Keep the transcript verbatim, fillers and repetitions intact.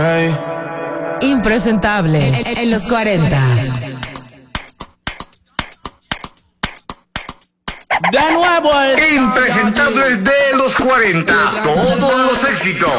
Hey. Impresentables en los cuarenta. De nuevo el Impresentables de los cuarenta. Todos los éxitos.